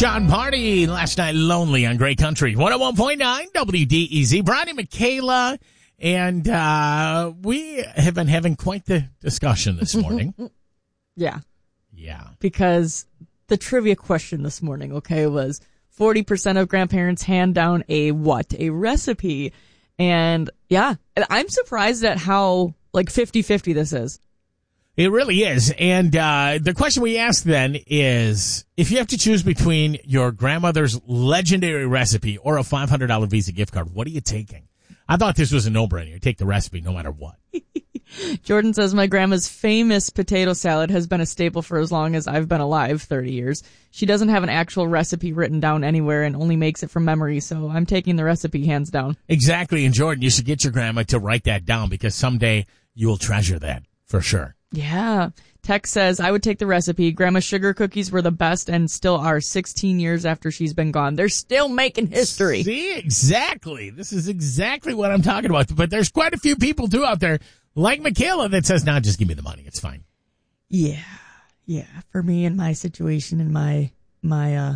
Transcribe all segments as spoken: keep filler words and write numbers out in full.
John Party, Last Night Lonely on Great Country. one oh one point nine W D E Z. Brian and Michaela, and uh, we have been having quite the discussion this morning. Yeah. Yeah. Because the trivia question this morning, okay, was forty percent of grandparents hand down a what? A recipe. And yeah, I'm surprised at how like fifty-fifty this is. It really is. And uh, the question we asked then is, if you have to choose between your grandmother's legendary recipe or a five hundred dollars Visa gift card, what are you taking? I thought this was a no-brainer. You take the recipe no matter what. Jordan says, my grandma's famous potato salad has been a staple for as long as I've been alive, thirty years. She doesn't have an actual recipe written down anywhere and only makes it from memory, so I'm taking the recipe hands down. Exactly. And Jordan, you should get your grandma to write that down because someday you will treasure that for sure. Yeah. Tex says, I would take the recipe. Grandma's sugar cookies were the best and still are sixteen years after she's been gone. They're still making history. See, exactly. This is exactly what I'm talking about. But there's quite a few people, too, out there, like Michaela, that says, nah, just give me the money. It's fine. Yeah. Yeah. For me and my situation and my, my, uh,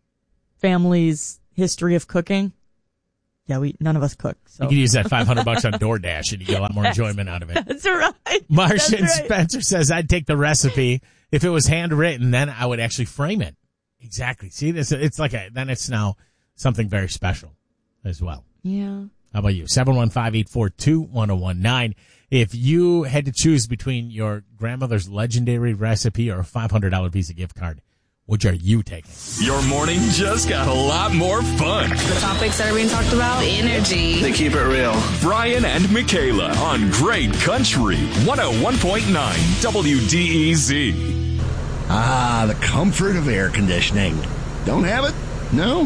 family's history of cooking. Yeah, we none of us cook. So. You can use that five hundred bucks on DoorDash and you get a lot more enjoyment out of it. That's right. Martian That's right. Spencer says, I'd take the recipe. If it was handwritten, then I would actually frame it. Exactly. See, this it's like a, then it's now something very special as well. Yeah. How about you? seven one five, eight four two, one oh one nine. If you had to choose between your grandmother's legendary recipe or a five hundred dollars Visa gift card, which are you taking? Your morning just got a lot more fun. The topics that are being talked about, the energy. They keep it real. Brian and Michaela on Great Country, one oh one point nine W D E Z. Ah, the comfort of air conditioning. Don't have it? No?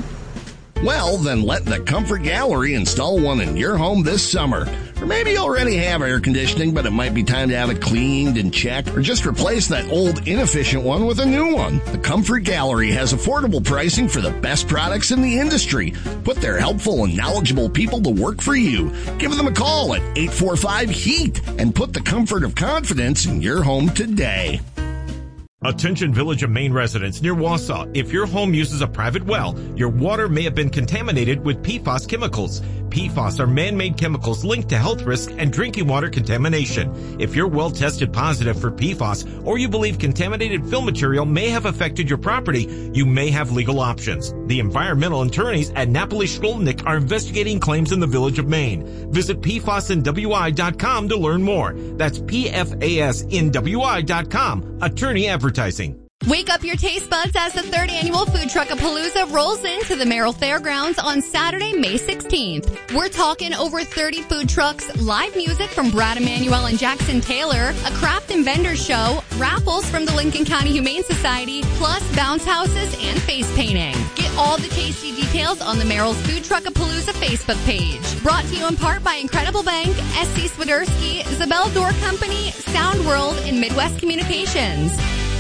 Well, then let the Comfort Gallery install one in your home this summer. Or maybe you already have air conditioning, but it might be time to have it cleaned and checked, or just replace that old inefficient one with a new one. The Comfort Gallery has affordable pricing for the best products in the industry. Put their helpful and knowledgeable people to work for you. Give them a call at eight four five, HEAT and put the comfort of confidence in your home today. Attention Village of Maine residents near Wausau. If your home uses a private well, your water may have been contaminated with P FAS chemicals. P FAS are man-made chemicals linked to health risks and drinking water contamination. If your well tested positive for P FAS or you believe contaminated fill material may have affected your property, you may have legal options. The environmental attorneys at Napoli Shkolnik are investigating claims in the Village of Maine. Visit P F A S N W I dot com to learn more. That's P F A S N W I dot com. Attorney advertising. Wake up your taste buds as the third annual Food Truckapalooza rolls into the Merrill Fairgrounds on Saturday, May sixteenth. We're talking over thirty food trucks, live music from Brad Emanuel and Jackson Taylor, a craft and vendor show, raffles from the Lincoln County Humane Society, plus bounce houses and face painting. Get all the tasty details on the Merrill's Food Truckapalooza Facebook page. Brought to you in part by Incredible Bank, S C Swiderski, Zabel Door Company, Sound World, and Midwest Communications.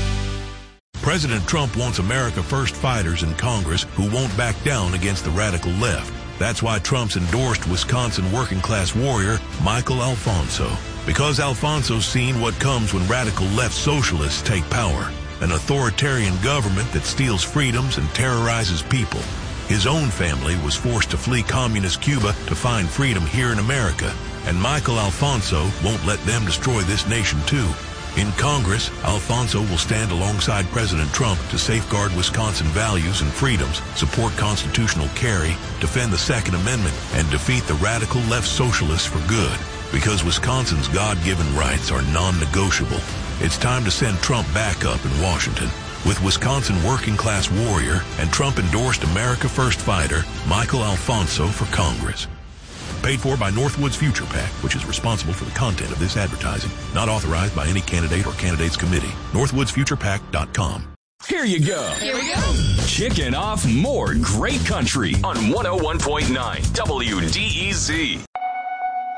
President Trump wants America First fighters in Congress who won't back down against the radical left. That's why Trump's endorsed Wisconsin working-class warrior Michael Alfonso. Because Alfonso's seen what comes when radical left socialists take power. An authoritarian government that steals freedoms and terrorizes people. His own family was forced to flee communist Cuba to find freedom here in America. And Michael Alfonso won't let them destroy this nation too. In Congress, Alfonso will stand alongside President Trump to safeguard Wisconsin values and freedoms, support constitutional carry, defend the Second Amendment, and defeat the radical left socialists for good. Because Wisconsin's God-given rights are non-negotiable. It's time to send Trump back up in Washington. With Wisconsin working-class warrior and Trump-endorsed America First fighter, Michael Alfonso for Congress. Paid for by Northwoods Future PAC, which is responsible for the content of this advertising. Not authorized by any candidate or candidates committee. Northwoods Future Pac dot com. Here you go. Here we go. Kicking off more Great Country on one oh one point nine W D E Z.